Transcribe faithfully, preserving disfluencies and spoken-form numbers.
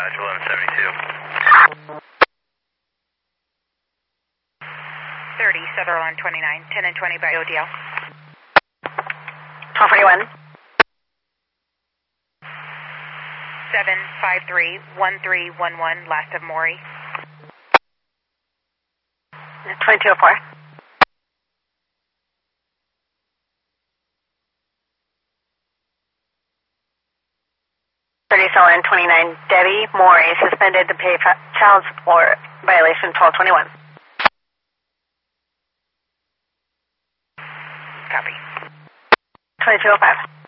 dispatch, eleven seventy-two. thirty, Sutherland twenty-nine, ten and twenty by O D L. twelve forty-one. seven five three, one three one one, last of Maury. twenty-two oh four. thirty, Sutherland twenty-nine, Debbie Maury, suspended to pay child support, violation twelve twenty-one. Copy. twenty-two oh five.